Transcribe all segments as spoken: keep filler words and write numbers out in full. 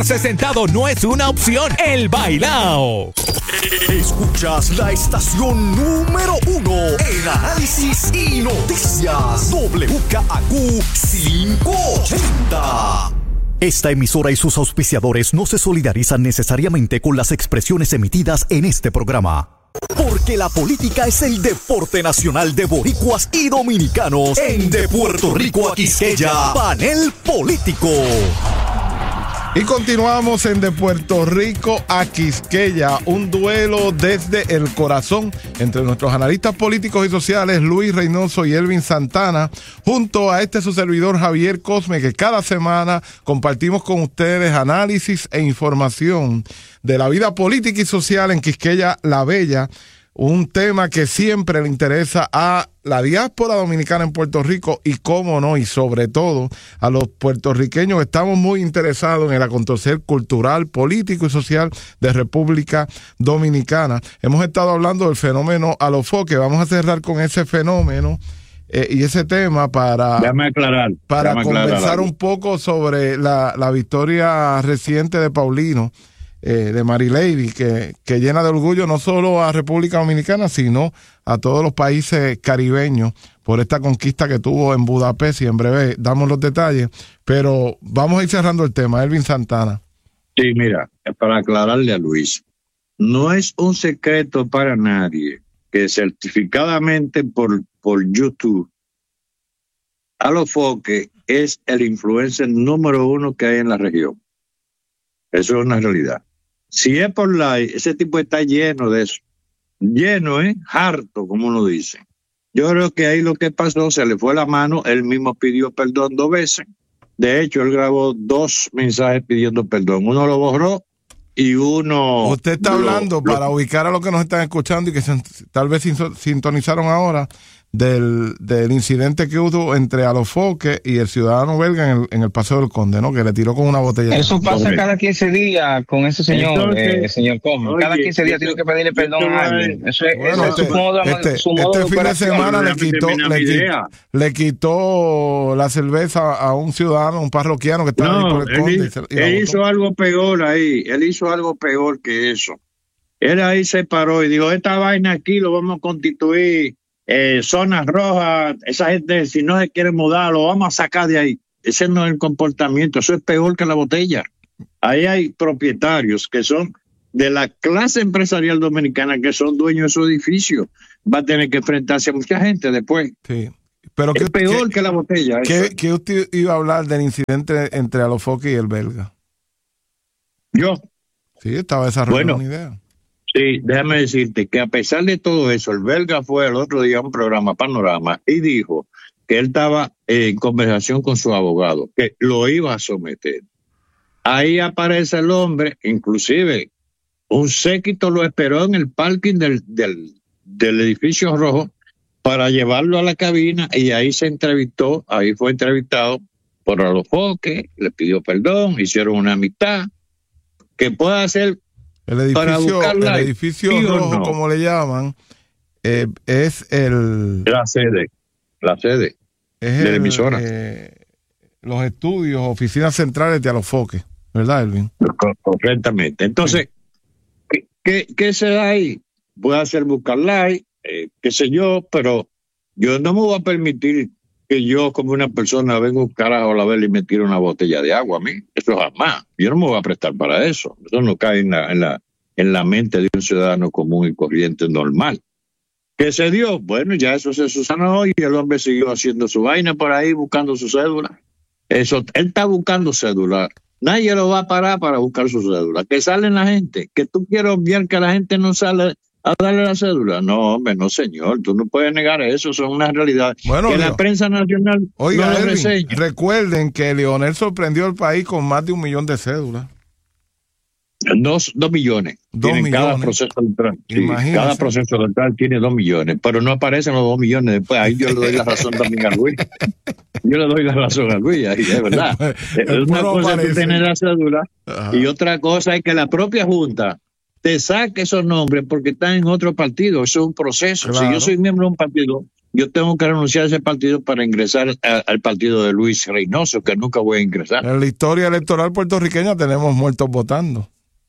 Sentado no es una opción. El bailao. Escuchas la estación número uno en análisis y noticias. W K A Q quinientos ochenta. Esta emisora y sus auspiciadores no se solidarizan necesariamente con las expresiones emitidas en este programa. Porque la política es el deporte nacional de boricuas y dominicanos. En De Puerto Rico a Quisqueya, Panel Político. Y continuamos en De Puerto Rico a Quisqueya, un duelo desde el corazón entre nuestros analistas políticos y sociales Luis Reynoso y Elvin Santana, junto a este su servidor Javier Cosme, que cada semana compartimos con ustedes análisis e información de la vida política y social en Quisqueya La Bella, un tema que siempre le interesa a la diáspora dominicana en Puerto Rico y, cómo no, y sobre todo a los puertorriqueños que estamos muy interesados en el acontecer cultural, político y social de República Dominicana. Hemos estado hablando del fenómeno Alofoque. Vamos a cerrar con ese fenómeno eh, y ese tema para, déjame aclarar, para déjame conversar aclarar. un poco sobre la, la victoria reciente de Paulino, Eh, de Marilady, que, que llena de orgullo no solo a República Dominicana, sino a todos los países caribeños por esta conquista que tuvo en Budapest, y en breve damos los detalles, pero vamos a ir cerrando el tema. Elvin Santana. Sí, mira, para aclararle a Luis, no es un secreto para nadie que certificadamente por, por YouTube, Alofoque es el influencer número uno que hay en la región. Eso es una realidad. Si es por live, ese tipo está lleno de eso. Lleno, ¿eh? Harto, como uno dice. Yo creo que ahí lo que pasó, se le fue la mano, él mismo pidió perdón dos veces. De hecho, él grabó dos mensajes pidiendo perdón. Uno lo borró y uno... Usted está lo, hablando, lo, para ubicar a los que nos están escuchando y que se, tal vez sintonizaron ahora, del, del incidente que hubo entre Alofoque y el ciudadano belga en el, en el Paseo del Conde, ¿no? Que le tiró con una botella. Eso pasa Correcto. cada quince días con ese señor, Entonces, eh, señor Cosme. Cada oye, quince días tiene que pedirle perdón a alguien. Eso es, Bueno, eso es su modo, este, su modo este de fin de operación. semana le Déjame quitó, terminar le, mi qui- idea. le quitó la cerveza a un ciudadano, un parroquiano que estaba ahí No, por el él, Conde. hi- y se- y la él botó. hizo algo peor ahí. Él hizo algo peor que eso. Él ahí se paró y dijo, esta vaina aquí lo vamos a constituir eh, zonas rojas. Esa gente, si no se quiere mudar, lo vamos a sacar de ahí. Ese no es el comportamiento. Eso es peor que la botella. Ahí hay propietarios que son de la clase empresarial dominicana, que son dueños de esos edificios. Va a tener que enfrentarse a mucha gente después. Sí. Pero Es ¿qué, peor qué, que la botella. qué, eso. qué usted iba a hablar del incidente entre Alofoque y el belga? Yo. Sí, estaba desarrollando Bueno. una idea. Sí, déjame decirte que a pesar de todo eso, el belga fue el otro día a un programa Panorama y dijo que él estaba en conversación con su abogado, que lo iba a someter. Ahí aparece el hombre, inclusive un séquito lo esperó en el parking del, del, del edificio rojo para llevarlo a la cabina, y ahí se entrevistó, ahí fue entrevistado por Alofoque, le pidió perdón, hicieron una amistad, que pueda ser. El Para edificio, buscar el like, edificio ¿sí o rojo, no? como le llaman, eh, es el... La sede, la sede es de la el, emisora. eh, los estudios, oficinas centrales de Alofoque, ¿verdad, Elvin? Co- Correctamente. Entonces, ¿qué, qué, qué se da ahí? Puede hacer buscar like, eh, qué sé yo, pero yo no me voy a permitir que yo, como una persona, venga un carajo a la vela y me tire una botella de agua a mí. Eso jamás. Yo no me voy a prestar para eso. Eso no cae en la, en la, en la mente de un ciudadano común y corriente normal. ¿Qué se dio? Bueno, ya eso se susanó y el hombre siguió haciendo su vaina por ahí, buscando su cédula. Eso, él está buscando cédula. Nadie lo va a parar para buscar su cédula. Que sale la gente. Que tú quieres obviar que la gente no sale a darle la cédula. No, hombre, no, señor. Tú no puedes negar eso. Eso es una realidad. Bueno, que Leo, la prensa nacional oiga, no lo Elvin, reseña. recuerden que Leonel sorprendió al país con más de un millón de cédulas. Dos, dos millones. Dos tienen cada millones. proceso electoral. Sí, Imagínese. cada proceso electoral tiene dos millones, pero no aparecen los dos millones después. Ahí yo le doy la razón también a Luis. Yo le doy la razón a Luis, ahí es verdad. El Una puro cosa es aparece. tú tener la cédula Ajá. y otra cosa es que la propia Junta te saque esos nombres porque están en otro partido. Eso es un proceso. Claro. Si yo soy miembro de un partido, yo tengo que renunciar a ese partido para ingresar a, al partido de Luis Reynoso, que nunca voy a ingresar. En la historia electoral puertorriqueña tenemos muertos votando.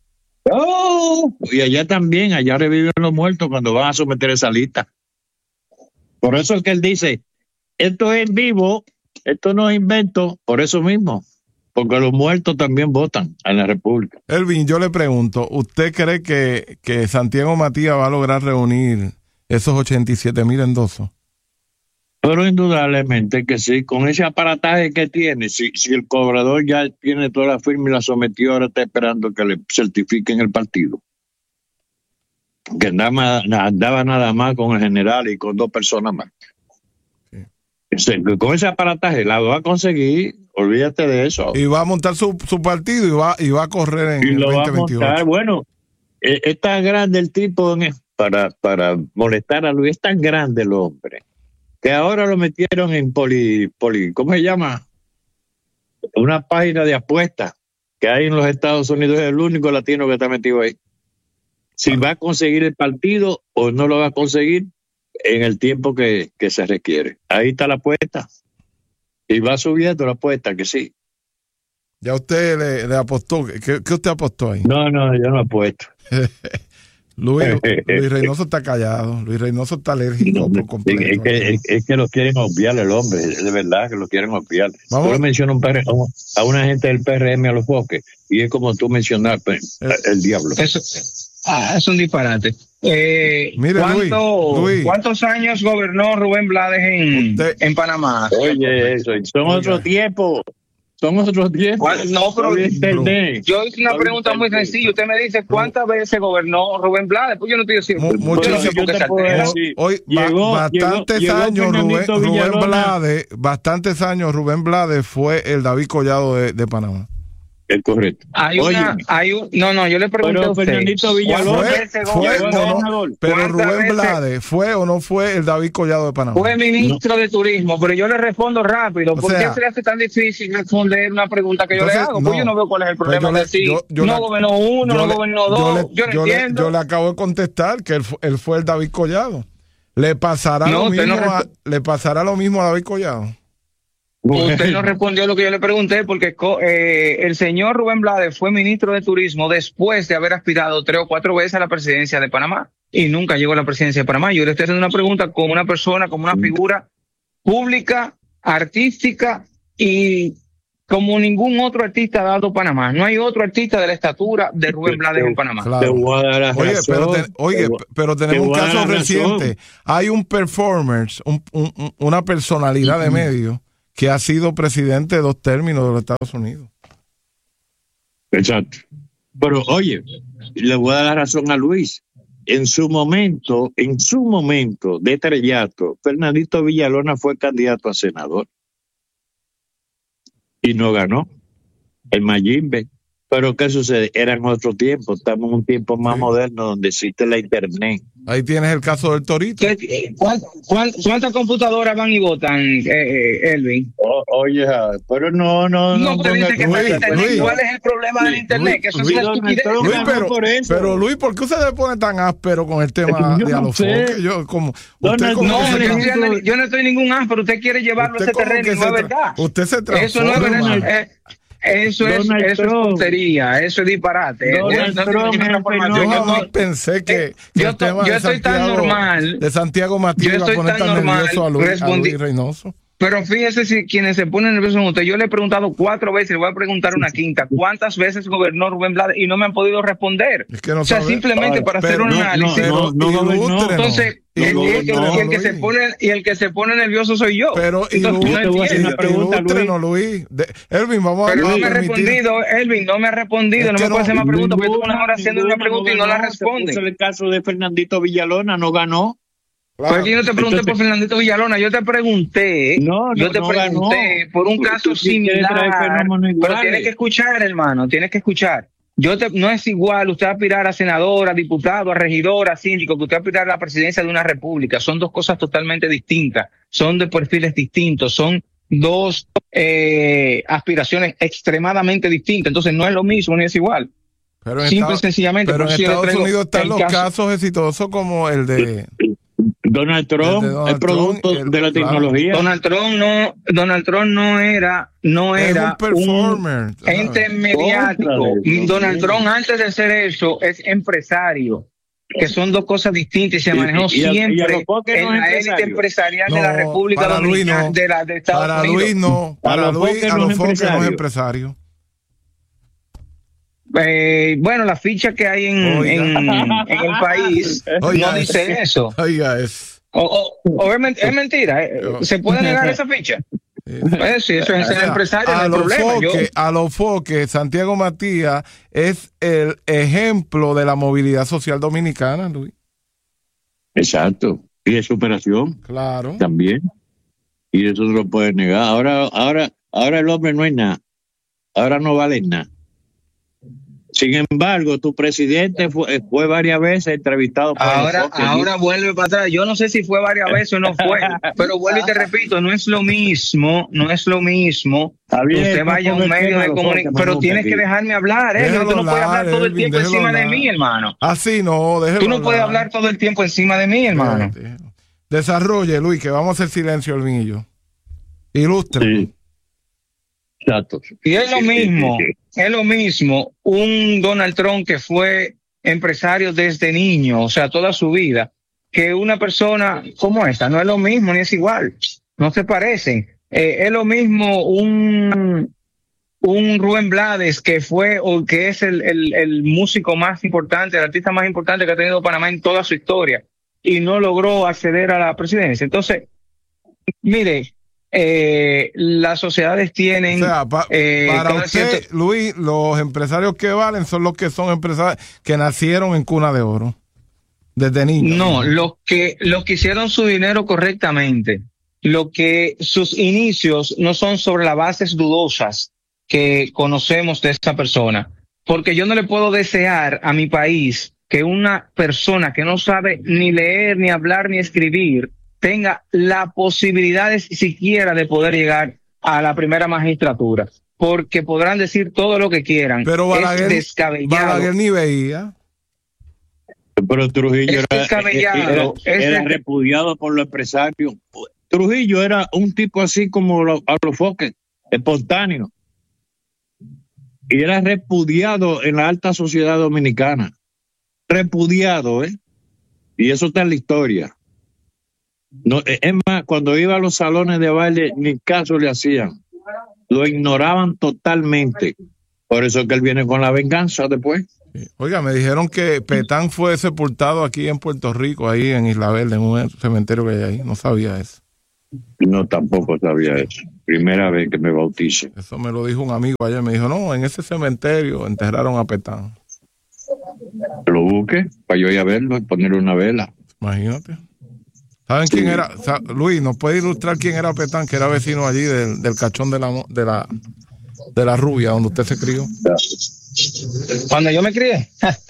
Oh, y allá también, allá reviven los muertos cuando van a someter esa lista. Por eso es que él dice, esto es en vivo, esto no es invento, por eso mismo, porque los muertos también votan en la República. Elvin, yo le pregunto, ¿usted cree que, que Santiago Matías va a lograr reunir esos ochenta y siete mil endosos? Pero indudablemente que sí, con ese aparataje que tiene, si, si el cobrador ya tiene toda la firma y la sometió, ahora está esperando que le certifiquen el partido. Que andaba, andaba nada más con el general y con dos personas más. Sí. Ese, con ese aparataje la va a conseguir, olvídate de eso. Y va a montar su, su partido y va, y va a correr en y el lo veinte veintiocho. Va a montar. Bueno, es, es tan grande el tipo en, para, para molestar a Luis, es tan grande el hombre, que ahora lo metieron en poli, poli, ¿cómo se llama? Una página de apuestas que hay en los Estados Unidos, es el único latino que está metido ahí. Si va a conseguir el partido o no lo va a conseguir en el tiempo que, que se requiere. Ahí está la apuesta. Y va subiendo la apuesta, que sí. ¿Ya usted le, le apostó? ¿Qué, ¿Qué usted apostó ahí? No, no, yo no apuesto. Luis, Luis Reynoso está callado. Luis Reynoso está alérgico por completo. Es que, es, es que lo quieren obviar el hombre, es de verdad que lo quieren obviar. Vamos. Tú le mencionas a una gente del P R M a los foques y es como tú mencionas pues, el, el diablo. Eso, ah, es un disparate. Eh, Mire, ¿cuánto, Luis, Luis. ¿Cuántos años gobernó Rubén Blades en, Usted, en Panamá? Oye, eso, son Oye. otros tiempos. Son otros tiempos. No, pero yo hice una No pregunta muy sencilla. Usted me dice, ¿cuántas veces gobernó Rubén Blades? Pues yo no estoy diciendo. Mu- yo no sé muchísimo. por qué Yo te se puedo altera. decir. Hoy, ba- Llegó- bastantes llegó- llegó años Rubén, Fernandito Rubén Villalona. Blades, bastantes años Rubén Blades fue el David Collado de, de Panamá. Es correcto. Hay Oye, una, hay un, no, no, yo le pregunté pero a usted. Fernandito Villalona ¿cuántas Fue, veces fue gobernó? o no, pero ¿Cuántas Rubén veces? Blades fue o no fue el David Collado de Panamá. Fue ministro de Turismo, pero yo le respondo rápido. O ¿Por sea, qué se le hace tan difícil responder una pregunta que yo entonces, le hago? no. Pues yo no veo cuál es el Pues problema yo de le- decir, yo- yo no le- gobernó uno, yo no le- gobernó yo dos. le- Yo no yo le- entiendo. yo le acabo de contestar que él, fu- él fue el David Collado. Le pasará No, lo usted mismo no a, resp- le pasará lo mismo a David Collado. Usted no respondió lo que yo le pregunté porque co- eh, el señor Rubén Blades fue ministro de Turismo después de haber aspirado tres o cuatro veces a la presidencia de Panamá y nunca llegó a la presidencia de Panamá. Yo le estoy haciendo una pregunta como una persona, como una figura pública, artística y como ningún otro artista ha dado Panamá. No hay otro artista de la estatura de Rubén Blades en Panamá. Claro. Te voy a dar la Oye, razón. pero, te- oye, Te voy- p- pero te tenemos un voy a dar caso la razón. reciente. Hay un performance, un- un- un- una personalidad de medios que ha sido presidente de dos términos de los Estados Unidos. Exacto. Pero oye, le voy a dar la razón a Luis. En su momento, en su momento de estrellato, Fernandito Villalona fue candidato a senador y no ganó el Mayimbe. Pero ¿qué sucede? Eran otro tiempo. Estamos en un tiempo más Sí. moderno donde existe la internet. Ahí tienes el caso del Torito. ¿Qué- cuán- cuán- ¿Cuántas computadoras van y votan, eh, eh, Elvin? O- oye, pero no, no, No, no. pero dice ponga- que Luis, está en internet. Luis. ¿Cuál es el problema del internet? Que eso es Luis, una estupidez. Luis, Luis, no, pero, por eso. pero Luis, ¿por qué usted se pone tan áspero con el tema Yo de no Alofoque? sé. Yo, como, No, usted no, como No, que se yo, tra- no estoy anali- yo no estoy ningún áspero. Usted quiere llevarlo a usted ese como terreno que y no se es tra- verdad. Usted se Eso no es transforma. verdad. Eh, Eso es, Donald eso es Trump. tontería, eso es disparate. Donald No tiene Trump ninguna es el información. Yo fenómeno. jamás pensé que, Eh, que yo el to- tema yo de estoy tan Santiago, normal. de Santiago Matías Yo iba a estoy poner tan tan normal, nervioso a Luis, a respondí- Luis Reynoso. Pero fíjese si quienes se ponen nerviosos son ustedes. Yo le he preguntado cuatro veces, le voy a preguntar una quinta. ¿Cuántas veces gobernó Rubén Blades? Y no me han podido responder. Es que no o sea, sabe. simplemente Ay, para hacer pero un no, análisis. Pero no, no gobernó. ilústrenos, Entonces, el, el- el- ilústrenos, y el que se Luis. pone y el que se pone nervioso soy yo. Pero Entonces, no ilú- te voy a hacer entiendo. una pregunta, ilústrenos, Luis. De- Elvin, vamos Pero a, no a me ha permitir. respondido, Elvin, no me ha respondido, Es no que me no- puede hacer más preguntas, porque yo tengo una Ninguna- hora haciendo una ninguna pregunta y no la ganó. Se puso responde. el caso de Fernandito Villalona, no ganó. Claro. Pues yo no te pregunté Entonces- por Fernandito Villalona, yo te pregunté, No, yo no, te no pregunté ganó. por un Tú- caso tú sí quieres traer similar, fenómenos pero iguales. tienes que escuchar, hermano, tienes que escuchar. Yo te, no es igual usted aspirar a senador, a diputado, a regidor, a síndico, que usted aspirar a la presidencia de una república. Son dos cosas totalmente distintas, son de perfiles distintos, son dos eh, aspiraciones extremadamente distintas. Entonces no es lo mismo ni es igual. Pero en Simple y Estados- sencillamente. pero por en eso yo le Estados traigo Unidos están el los caso- casos exitosos como el de Donald Trump, Donald el producto Trump, el- de la claro. tecnología. Donald Trump no, Donald Trump no era, no Es era un performer. un ente mediático. Contrario. Donald Trump, antes de ser eso, es empresario, que son dos cosas distintas y se Y- manejó y- y a- y a siempre los pocos en no es la élite empresario. empresarial de No, la República para Luis Dominicana, no. de la de Estados Para Unidos. Luis no. A Para los Luis, Fokker a no los es Fokker no es empresario. empresario. Eh, bueno, la ficha que hay en, Oiga. en, en el país Oiga, no dice eso. Oiga, es. O, o- o es, men- es mentira. eh, ¿Se puede negar esa ficha? eh, Pues sí, eso es O ser sea, empresario, no a hay los problema. Yo- foques, a los foques, Santiago Matías es el ejemplo de la movilidad social dominicana, Luis. Exacto. Y de superación Claro. también. Y eso no lo puedes negar. Ahora, ahora, ahora el hombre no es nada. Ahora no vale nada. Sin embargo, tu presidente fue, fue varias veces entrevistado por Ahora, los Fokker. ahora vuelve para atrás. Yo no sé si fue varias veces o no fue, pero vuelvo y te repito, no es lo mismo, no es lo mismo. Está bien, Usted no vaya a un ponga el medio tema de los comunicación, Fokker, pero no tienes nunca que aquí. dejarme hablar, ¿eh? Déjalo Tú no puedes hablar, hablar todo el Elvin, tiempo déjalo encima de hablar. mí, hermano. Así no, déjelo Tú no puedes hablar. hablar todo el tiempo encima de mí, hermano. Déjalo. Desarrolle, Luis, que vamos a hacer silencio, Elvin y yo. Ilustre. Sí. Exacto. Y es lo Sí, sí, mismo, sí, sí. es lo mismo un Donald Trump que fue empresario desde niño, o sea, toda su vida, que una persona como esta. No es lo mismo ni es igual, no se parecen. Eh, es lo mismo un, un Rubén Blades que fue o que es el, el, el músico más importante, el artista más importante que ha tenido Panamá en toda su historia y no logró acceder a la presidencia. Entonces, mire, eh, las sociedades O tienen sea, pa- eh, para cada usted, cierto- Luis, los empresarios que valen son los que son empresarios que nacieron en cuna de oro. Desde niños. No, los que, los que hicieron su dinero correctamente, lo que sus inicios no son sobre las bases dudosas que conocemos de esa persona. Porque yo no le puedo desear a mi país que una persona que no sabe ni leer, ni hablar, ni escribir, tenga la posibilidad de, siquiera de poder llegar a la primera magistratura. Porque podrán decir todo lo que quieran. Pero Balaguer, es descabellado. Balaguer ni veía. Pero Trujillo Es era, descabellado, era, es era de- repudiado por los empresarios. Trujillo era un tipo así como lo- a los Fokker, espontáneo. Y era repudiado en la alta sociedad dominicana. Repudiado, ¿eh? Y eso está en la historia. No, eh, es más, cuando iba a los salones de baile, ni caso le hacían. Lo ignoraban totalmente. Por eso es que él viene con la venganza después. Oiga, me dijeron que Petán fue sepultado aquí en Puerto Rico, ahí en Isla Verde, en un cementerio que hay ahí. No sabía eso. No, tampoco sabía eso. Primera vez que me bautice. Eso me lo dijo un amigo ayer. Me dijo, no, en ese cementerio enterraron a Petán. Lo busque para yo ir a verlo y ponerle una vela. Imagínate. ¿Saben quién era? Sa- Luis, ¿nos puede ilustrar quién era Petán, que era vecino allí del, del cachón de la, mo- de la de la rubia, donde usted se crió? Cuando yo me crié.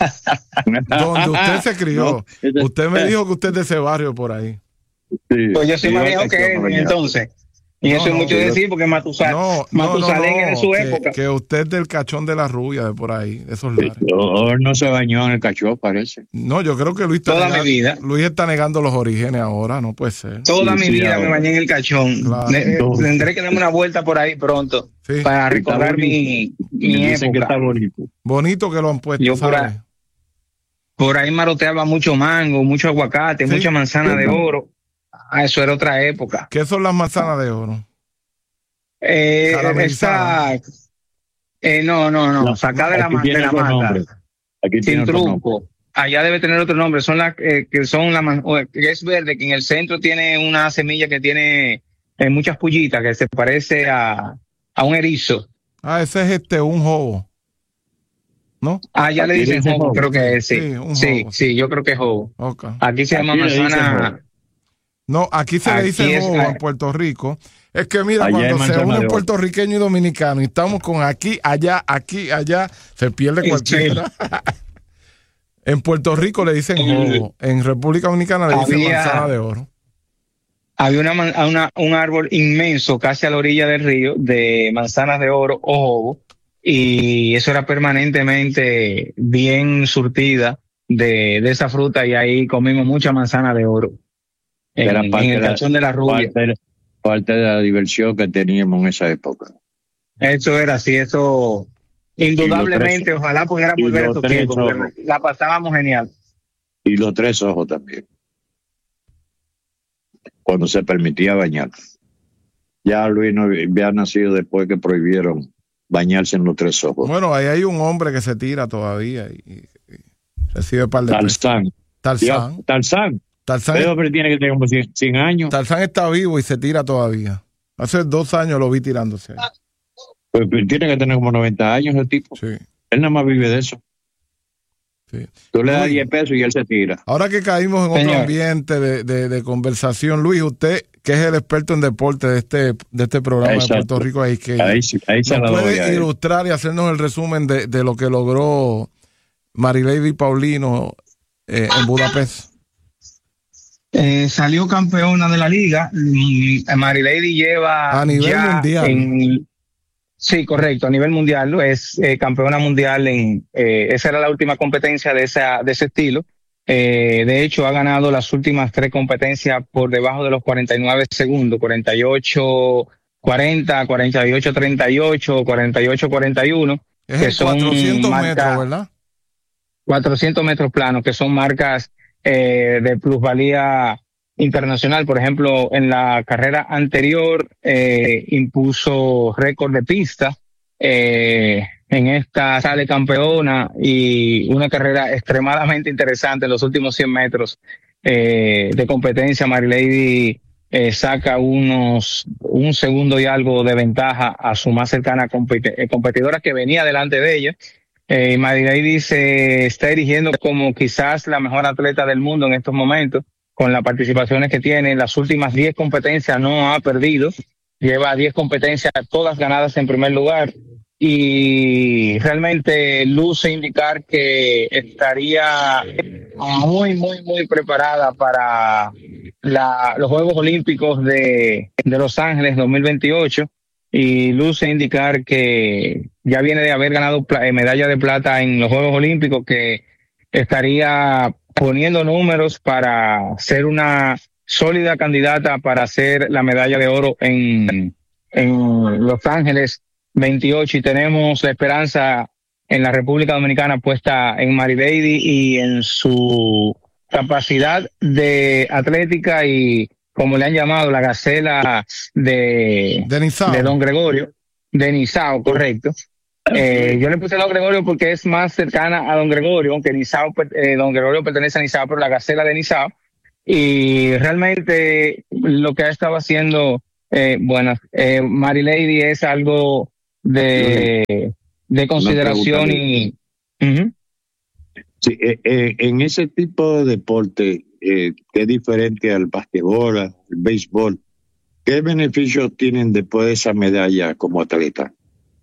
Donde usted se crió. No, ese- Usted me dijo que usted es de ese barrio por ahí. Sí, Pues yo soy sí, más yo viejo sé que que él, no, entonces. Y No, eso es no, mucho yo- decir porque Matusalén, No, no, no, Matusalén no, en su que, época. que usted es del cachón de la rubia, de por ahí, de esos lares. O no se bañó en el cachó, parece. No, yo creo que Luis está, Toda mi negando, vida. Luis está negando los orígenes ahora, no puede ser. Toda Sí, mi sí, vida ahora. me bañé en el cachón. Claro. Ne- eh, Tendré que darme una vuelta por ahí pronto Sí. para Está recordar mi, bonito. mi Me dicen que época. está bonito. Bonito que lo han puesto, Yo por ¿sabe? ahí- Por ahí maroteaba mucho mango, mucho aguacate, Sí. mucha manzana de oro. Ah, eso era otra época. ¿Qué son las manzanas de oro? Eh, Caramelizadas. esta, eh, no, no, no, No, sacada de la, aquí ma- de tiene la otro mata. nombre. Aquí tiene Sin otro nombre. truco. Allá debe tener otro nombre. Son las eh, que son la man- o, que es verde, que en el centro tiene una semilla que tiene eh, muchas pullitas, que se parece a, a un erizo. Ah, ese es este, un jobo. ¿No? Allá le Aquí dicen dicen jobo, jobo. creo que es, sí. Sí, un Sí, jobo. sí, yo creo que es jobo. Ok. Aquí se llama Aquí le dicen manzana. jobo. No, aquí se le Aquí dice es- jobo en Puerto Rico. Es que mira, Allá es cuando se manzana une de oro. puertorriqueño y dominicano y estamos con aquí, allá, aquí, allá, se pierde Sí. cualquiera. En Puerto Rico le dicen jobo. En República Dominicana le dicen Había- manzana de oro. Había una, man- una- un árbol inmenso casi a la orilla del río de manzanas de oro o jobo, y eso era permanentemente bien surtida de, de esa fruta, y ahí comimos mucha manzana de oro. en, Era en parte el de la- Calzón de la Rubia. Parte, parte de la diversión que teníamos en esa época. Eso era así, eso indudablemente, tres- ojalá pudiera y volver a los estos tres tiempos, porque ojos. la pasábamos genial. Y los tres ojos también. Cuando se permitía bañar. Ya Luis no había nacido después que prohibieron bañarse en los tres ojos. Bueno, ahí hay un hombre que se tira todavía y, y recibe un par de pesos. Tarzán. Tarzán. Tarzán. Tarzán, Ese hombre tiene que tener como cien, cien años. Tarzán está vivo y se tira todavía. Hace dos años lo vi tirándose ahí. Pues, pues, tiene que tener como noventa años el tipo. Sí, Él nada más vive de eso. sí. Tú le das Luis, diez pesos y él se tira. ahora que caímos en otro Señor. ambiente de, de, de conversación, Luis, usted, que es el experto en deporte de este, de este programa Exacto. de Puerto Rico, ahí que Ahí, sí- ahí se la ¿nos doy a puede él. ilustrar y hacernos el resumen de, de lo que logró Marilady Paulino eh, en Budapest? Eh, salió campeona de la liga. Mm, Marilady lleva A nivel ya mundial. en- sí, correcto, a nivel mundial. ¿no? Es eh, campeona mundial en eh, esa era la última competencia de esa de ese estilo. Eh, de hecho, ha ganado las últimas tres competencias por debajo de los cuarenta y nueve segundos, cuarenta y ocho cuarenta, cuarenta y ocho treinta y ocho, cuarenta y ocho cuarenta y uno, Es que en son cuatrocientos marcas- metros, ¿verdad? cuatrocientos metros planos, que son marcas eh, de plusvalía internacional. Por ejemplo, en la carrera anterior eh, impuso récord de pista. Eh, en esta sale campeona y una carrera extremadamente interesante en los últimos cien metros eh, de competencia. Marilady eh, saca unos un segundo y algo de ventaja a su más cercana competi- eh, competidora que venía delante de ella. Eh, Marilady se está erigiendo como quizás la mejor atleta del mundo en estos momentos, con las participaciones que tiene. En las últimas diez competencias no ha perdido, lleva diez competencias todas ganadas en primer lugar y realmente luce indicar que estaría muy, muy, muy preparada para la, los Juegos Olímpicos de, de Los Ángeles dos mil veintiocho. Y luce indicar que ya viene de haber ganado pla- eh, medalla de plata en los Juegos Olímpicos, que estaría poniendo números para ser una sólida candidata para hacer la medalla de oro en, en Los Ángeles veintiocho. Y tenemos la esperanza en la República Dominicana puesta en Marilady y en su capacidad de atlética y, como le han llamado, la gacela de, De Nizao. de Don Gregorio, de Nizao, correcto. Eh, yo le puse a Don Gregorio porque es más cercana a Don Gregorio, aunque Nizao, per- eh, Don Gregorio pertenece a Nizao, pero la gacela de Nizao. Y realmente lo que ha estado haciendo, eh, bueno, eh, Marilady es algo de, de consideración y... Ujú. Sí, eh, eh, en ese tipo de deporte, eh, que es diferente al basquetbol, al béisbol, ¿qué beneficios tienen después de esa medalla como atleta?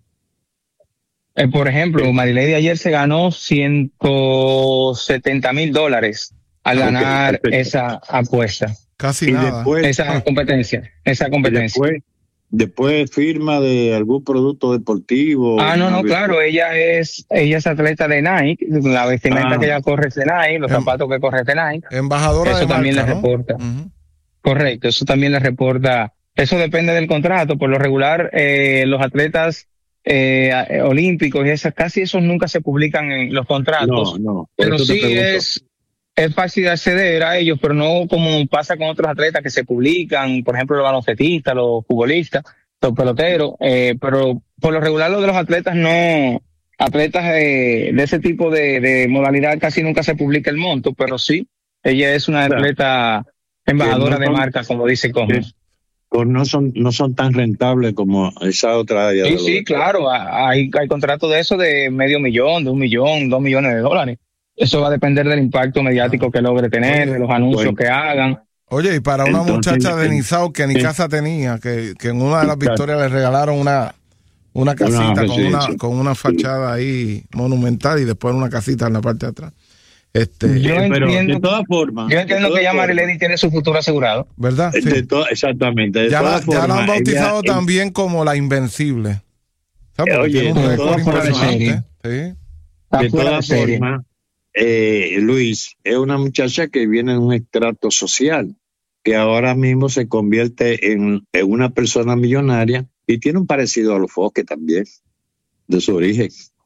Eh, por ejemplo, Marilady ayer se ganó ciento setenta mil dólares al Ok, ganar perfecto. esa apuesta, Casi Y nada. después, esa competencia, esa y competencia. después, después firma de algún producto deportivo. Ah, no, no, Una- claro, ella es, ella es atleta de Nike, la vestimenta Ah. que ella corre es de Nike, los Em- zapatos que corre es de Nike. Embajadora Eso de también marca, le ¿no? reporta. Ujú. Correcto, eso también le reporta. Eso depende del contrato. Por lo regular, eh, los atletas eh, eh, olímpicos y esas, casi esos nunca se publican en los contratos. No, no. por Pero eso te sí pregunto. es, es fácil de acceder a ellos, pero no como pasa con otros atletas que se publican, por ejemplo, los baloncetistas, los futbolistas, los peloteros. Eh, pero por lo regular, lo de los atletas no, atletas de, de ese tipo de, de modalidad casi nunca se publica el monto, pero sí, ella es una Claro. atleta embajadora Que no de son- marca, como dice Comas. Sí. Pues no son, no son tan rentables como esa otra área. de Sí, los sí, deportes. claro, a- hay, hay contratos de eso de medio millón, de un millón, dos millones de dólares. Eso va a depender del impacto mediático que logre tener, de los anuncios Bueno. que hagan. Oye, y para una Entonces, muchacha de en- Nizao que ni en- casa tenía, que, que en una de las Claro. victorias le regalaron una, una casita con, una, residencia. con una fachada ahí monumental y después una casita en la parte de atrás. Este, Yo Eh, pero entiendo- de todas formas. Yo entiendo de que ya todas Marilady tiene su futuro asegurado. ¿Verdad? formas, Sí. de to- exactamente. De Ya, la, todas ya la formas, han bautizado ella- también como la Invencible. ¿Sabes? Porque Oye, tiene un de récord todas formas, impresionante. Sí. Está De fuera de todas serie. formas, eh, Luis, es una muchacha que viene de un estrato social. que ahora mismo se convierte en, en una persona millonaria y tiene un parecido a los Foques también, de su origen.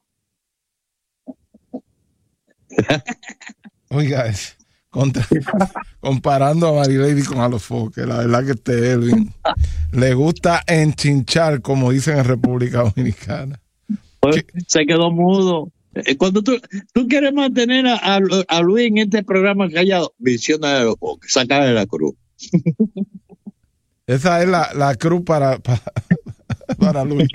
Oiga, es contra, comparando a Marilady con a los Foques, la verdad que este Elvin le gusta enchinchar, como dicen en República Dominicana. Pues, se quedó mudo. Cuando tú, tú quieres mantener a, a, a Luis en este programa callado, visiona de los Foques, saca de la cruz. Esa es la, la cruz para, para, para Luis.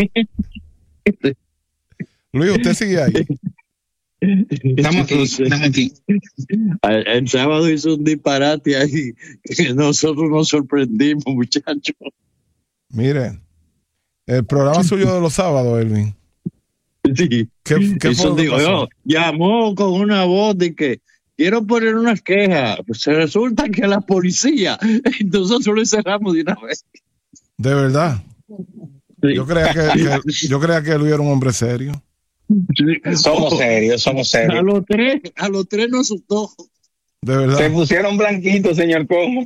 Luis, ¿usted sigue ahí? Estamos aquí, estamos aquí. El, el sábado hizo un disparate ahí que nosotros nos sorprendimos, muchachos. Miren, el programa suyo de los sábados, Elvin. Sí. ¿Qué, qué Eso fue digo, yo, llamó con una voz de que quiero poner unas quejas. Pues resulta que la policía, nosotros le cerramos de una vez. De verdad. Sí. Yo creía que, que yo creía que Luis era un hombre serio. Somos serios, somos serios. A los tres, a los tres nos asustó. De verdad. Se pusieron blanquitos, señor Como.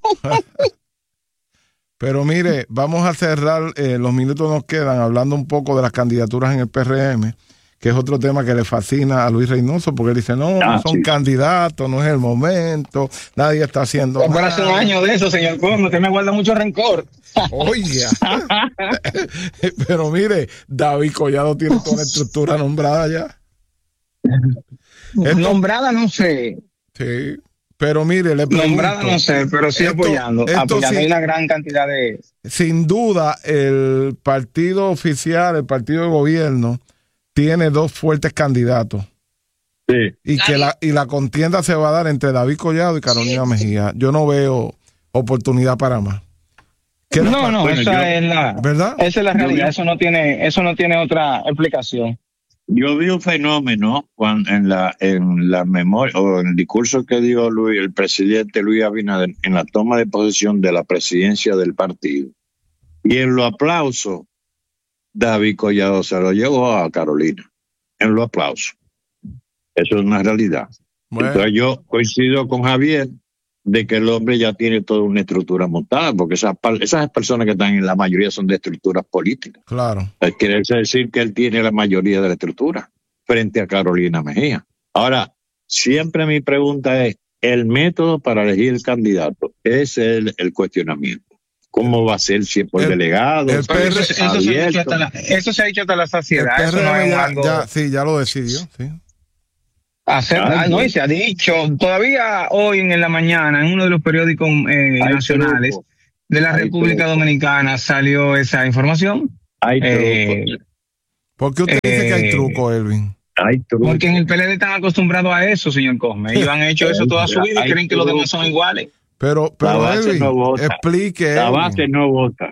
Pero mire, vamos a cerrar, eh, los minutos nos quedan hablando un poco de las candidaturas en el P R M, que es otro tema que le fascina a Luis Reynoso, porque él dice, no, ah, no son sí. candidatos, no es el momento, nadie está haciendo Por nada. hace un año de eso, señor Como, que me guarda mucho rencor. Oye, pero mire, David Collado tiene toda la estructura nombrada ya. Esto, Nombrada no sé, sí, pero mire, le pregunto, nombrada no sé, pero sí esto- apoyando, esto apoyando. sí- Hay una gran cantidad de... sin duda, el partido oficial, el partido de gobierno, tiene dos fuertes candidatos. Sí. Y que la, y la contienda se va a dar entre David Collado y Carolina Mejía. Yo no veo oportunidad para más. ¿Qué le No, pa- no, Bueno, esa yo- es la, ¿Verdad? esa es la Yo realidad. vi- Eso no tiene, eso no tiene otra explicación. Yo vi un fenómeno cuando en la en la memoria o en el discurso que dio Luis, el presidente Luis Abinader en la toma de posesión de la presidencia del partido. Y en los aplausos, David Collado se lo llevó a Carolina. En los aplausos. Eso es una realidad. Bueno, Entonces yo coincido con Javier de que el hombre ya tiene toda una estructura montada, porque esas, par- esas personas que están en la mayoría son de estructuras políticas. claro. Eh, Quiere decir que él tiene la mayoría de la estructura frente a Carolina Mejía. Ahora, siempre mi pregunta es, el método para elegir el candidato, ese es el, el cuestionamiento. ¿Cómo va a ser si es por El- delegado? el si P R- Eso, es eso se ha dicho abierto? hasta la, eso se ha dicho hasta la El saciedad. Eso P R no M es ya, algo... ya- sí, ya lo decidió. Sí. Hacer, Ah, ah, no, sí. y se ha dicho, todavía hoy en la mañana, en uno de los periódicos eh, Hay nacionales truco, de la hay República truco. Dominicana salió esa información. hay Eh, truco, ¿Por qué usted dice que hay Eh, truco, Elvin? hay truco. Porque en el P L D están acostumbrados a eso, señor Cosme. Ellos han hecho eso toda su vida y Hay creen que los demás truco. son iguales. Pero, pero base Elvin, no vota. explique. La Elvin. base no vota.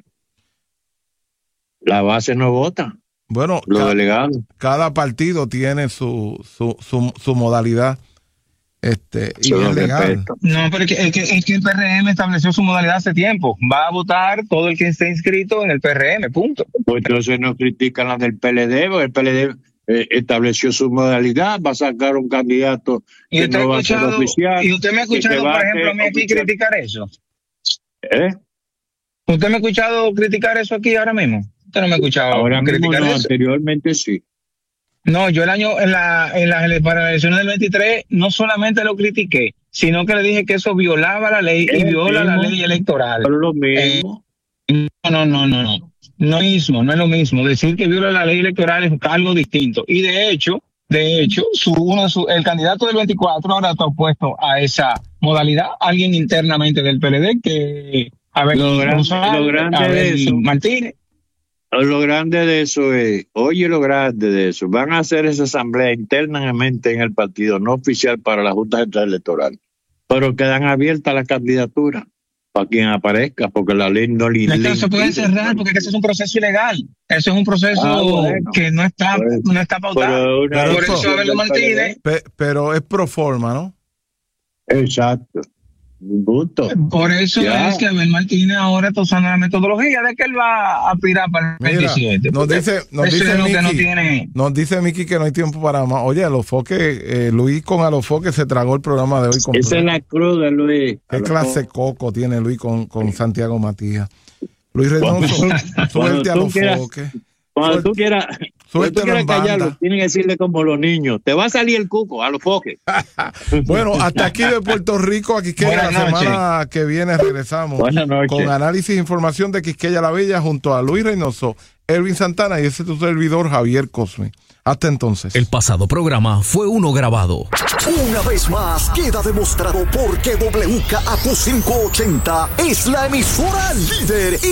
La base no vota, Bueno, los ca- delegados. cada partido tiene su, su, su, su modalidad. Este, y Yo es lo legal. respeto. No, pero es que, es que, es que el P R M estableció su modalidad hace tiempo. Va a votar todo el que esté inscrito en el P R M, punto. Pues entonces no critican las del P L D, porque el P L D eh, estableció su modalidad, va a sacar un candidato Y que usted, no ha va a ser escuchado, oficial. y usted me ha y que escuchado, va por a ejemplo, a mí ser aquí oficial. criticar eso. ¿Eh? ¿Usted me ha escuchado criticar eso aquí ahora mismo? Usted no me ha escuchado Ahora mismo criticar no, eso. anteriormente sí. No, yo el año, en la, en las ele- para las elecciones del veintitrés, no solamente lo critiqué, sino que le dije que eso violaba la ley y Es viola la mismo, ley electoral. Pero lo mismo. No, no, no, no, no. No es mismo, no es lo mismo. Decir que viola la ley electoral es algo distinto. Y de hecho, de hecho, su, uno, de su, el candidato del veinticuatro ahora está opuesto a esa modalidad. Alguien internamente del P L D que, a ver, Lo grande- González, lo grande a ver, de eso. Martínez. Lo grande de eso es, oye, lo grande de eso, van a hacer esa asamblea internamente en el partido, no oficial para la Junta Central Electoral, pero quedan abiertas las candidaturas para quien aparezca, porque la ley no le Es que le no se puede impide. cerrar porque ese es un proceso ilegal. Eso es un proceso Ah, bueno. que no está, Pues, no está pautado. Pero una Pero Por eso- eso Abel del Martínez, Pe- pero es pro forma, ¿no? Exacto. Gusto. Por eso Ya. es que Abel Martínez ahora está usando la metodología de que él va a aspirar para el Mira, veintisiete. nos dice, nos Eso dice es lo que no Miki, tiene. nos dice Miki que no hay tiempo para más. Oye, Alofoque, eh, Luis con Alofoque se tragó el programa de hoy completo. Esa es la cruz de Luis. ¿Qué clase de coco tiene Luis con, con Santiago Matías? Luis Reynoso, suelte a tú los quieras- foques. Cuando tú quieras, cuando Suéltelo tú quieras en banda. callarlo, tienes que decirle como los niños. Te va a salir el cuco a los foques. Bueno, hasta aquí de Puerto Rico, a Quisqueya. La Buenas noches. semana que viene regresamos Buenas noches. con análisis e información de Quisqueya la Bella junto a Luis Reynoso, Elvin Santana y ese es tu servidor Javier Cosme. Hasta entonces. El pasado programa fue uno grabado. Una vez más queda demostrado por qué W K A Q quinientos ochenta es la emisora líder